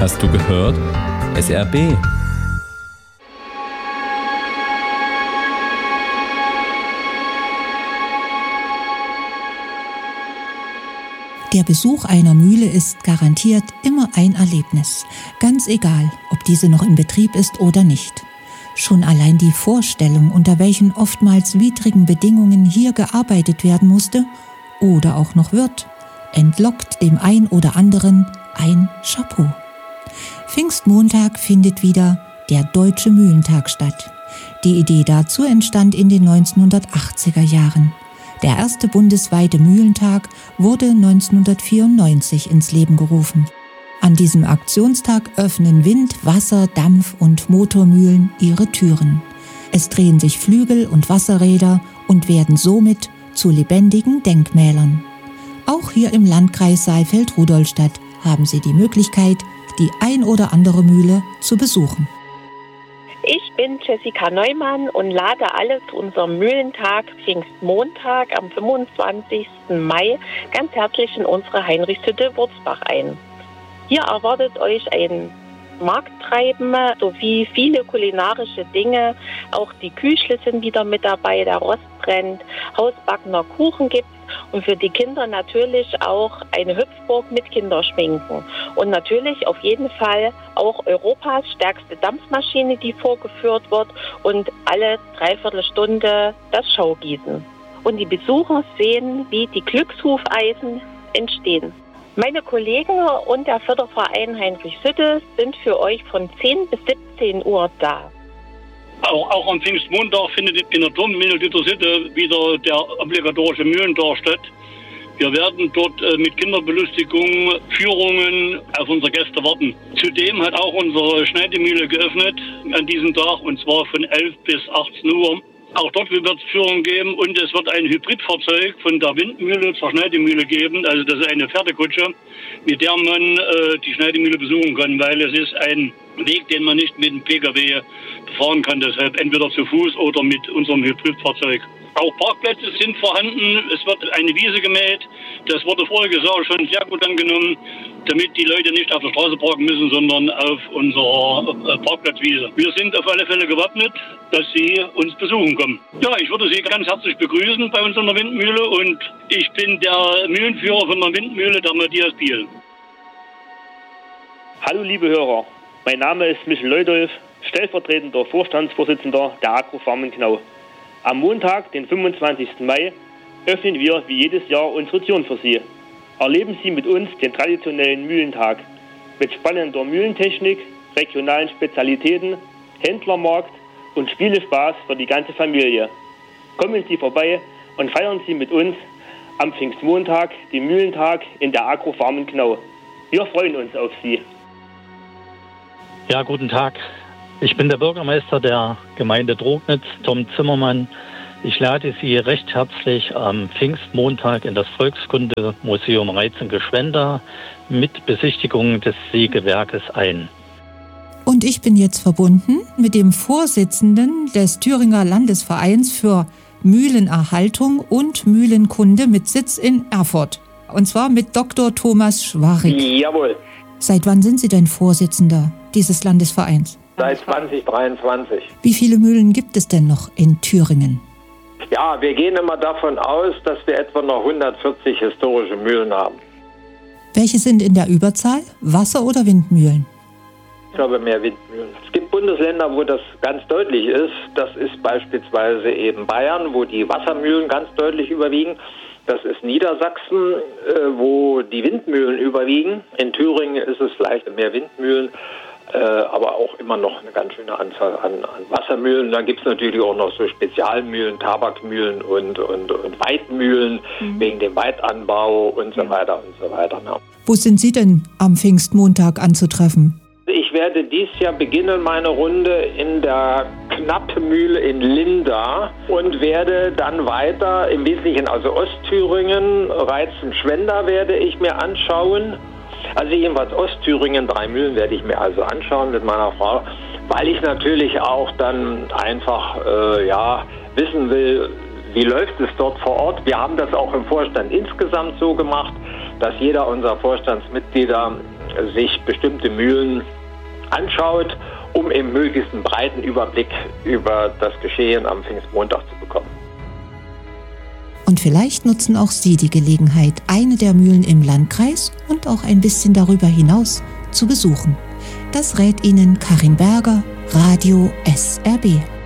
Hast du gehört? SRB. Der Besuch einer Mühle ist garantiert immer ein Erlebnis, ganz egal, ob diese noch in Betrieb ist oder nicht. Schon allein die Vorstellung, unter welchen oftmals widrigen Bedingungen hier gearbeitet werden musste oder auch noch wird, entlockt dem ein oder anderen ein Chapeau. Pfingstmontag findet wieder der Deutsche Mühlentag statt. Die Idee dazu entstand in den 1980er Jahren. Der erste bundesweite Mühlentag wurde 1994 ins Leben gerufen. An diesem Aktionstag öffnen Wind-, Wasser-, Dampf- und Motormühlen ihre Türen. Es drehen sich Flügel und Wasserräder und werden somit zu lebendigen Denkmälern. Auch hier im Landkreis Saalfeld-Rudolstadt haben Sie die Möglichkeit, die ein oder andere Mühle zu besuchen. Ich bin Jessica Neumann und lade alle zu unserem Mühlentag Pfingstmontag am 25. Mai ganz herzlich in unsere Heinrichshütte Wurzbach ein. Hier erwartet euch ein Markttreiben sowie viele kulinarische Dinge. Auch die Küchle sind wieder mit dabei, der Rost brennt, hausbackener Kuchen gibt's und für die Kinder natürlich auch eine Hüpfburg mit Kinderschminken. Und natürlich auf jeden Fall auch Europas stärkste Dampfmaschine, die vorgeführt wird und alle Dreiviertelstunde das Schaugießen. Und die Besucher sehen, wie die Glückshufeisen entstehen. Meine Kollegen und der Förderverein Heinrichshütte sind für euch von 10 bis 17 Uhr da. Auch am Pfingstmontag findet in der Turmmühle Dittersitte wieder der obligatorische Mühlentag statt. Wir werden dort mit Kinderbelustigung, Führungen auf unsere Gäste warten. Zudem hat auch unsere Schneidemühle geöffnet an diesem Tag, und zwar von 11 bis 18 Uhr. Auch dort wird es Führung geben und es wird ein Hybridfahrzeug von der Windmühle zur Schneidemühle geben. Also das ist eine Pferdekutsche, mit der man die Schneidemühle besuchen kann, weil es ist ein Weg, den man nicht mit dem Pkw befahren kann. Deshalb entweder zu Fuß oder mit unserem Hybridfahrzeug. Auch Parkplätze sind vorhanden. Es wird eine Wiese gemäht. Das wurde voriges Jahr schon sehr gut angenommen, damit die Leute nicht auf der Straße parken müssen, sondern auf unserer Parkplatzwiese. Wir sind auf alle Fälle gewappnet, dass Sie uns besuchen kommen. Ja, ich würde Sie ganz herzlich begrüßen bei uns in der Windmühle und ich bin der Mühlenführer von der Windmühle, der Matthias Biel. Hallo liebe Hörer, mein Name ist Michel Leudolf, stellvertretender Vorstandsvorsitzender der Agrofarmen Knau. Am Montag, den 25. Mai, öffnen wir wie jedes Jahr unsere Türen für Sie. Erleben Sie mit uns den traditionellen Mühlentag mit spannender Mühlentechnik, regionalen Spezialitäten, Händlermarkt und Spielespaß für die ganze Familie. Kommen Sie vorbei und feiern Sie mit uns am Pfingstmontag den Mühlentag in der Agrofarmen Knau. Wir freuen uns auf Sie. Ja, guten Tag. Ich bin der Bürgermeister der Gemeinde Drognitz, Tom Zimmermann. Ich lade Sie recht herzlich am Pfingstmontag in das Volkskundemuseum Reitzen-Gschwenda mit Besichtigung des Sägewerkes ein. Und ich bin jetzt verbunden mit dem Vorsitzenden des Thüringer Landesvereins für Mühlenerhaltung und Mühlenkunde mit Sitz in Erfurt. Und zwar mit Dr. Thomas Schwarik. Jawohl. Seit wann sind Sie denn Vorsitzender dieses Landesvereins? Seit 2023. Wie viele Mühlen gibt es denn noch in Thüringen? Ja, wir gehen immer davon aus, dass wir etwa noch 140 historische Mühlen haben. Welche sind in der Überzahl? Wasser- oder Windmühlen? Ich glaube, mehr Windmühlen. Es gibt Bundesländer, wo das ganz deutlich ist. Das ist beispielsweise eben Bayern, wo die Wassermühlen ganz deutlich überwiegen. Das ist Niedersachsen, wo die Windmühlen überwiegen. In Thüringen ist es vielleicht mehr Windmühlen, aber auch immer noch eine ganz schöne Anzahl an Wassermühlen. Dann gibt es natürlich auch noch so Spezialmühlen, Tabakmühlen und Weidmühlen wegen dem Weidanbau und so weiter und so weiter. Ja. Wo sind Sie denn am Pfingstmontag anzutreffen? Ich werde dieses Jahr beginnen meine Runde in der Knappmühle in Linda und werde dann weiter im Wesentlichen also Ostthüringen, Reitzen-Gschwenda werde ich mir anschauen. Also jedenfalls Ostthüringen, 3 Mühlen werde ich mir also anschauen mit meiner Frau, weil ich natürlich auch dann einfach wissen will, wie läuft es dort vor Ort. Wir haben das auch im Vorstand insgesamt so gemacht, dass jeder unserer Vorstandsmitglieder sich bestimmte Mühlen anschaut, um eben möglichst einen breiten Überblick über das Geschehen am Pfingstmontag zu bekommen. Und vielleicht nutzen auch Sie die Gelegenheit, eine der Mühlen im Landkreis und auch ein bisschen darüber hinaus zu besuchen. Das rät Ihnen Karin Berger, Radio SRB.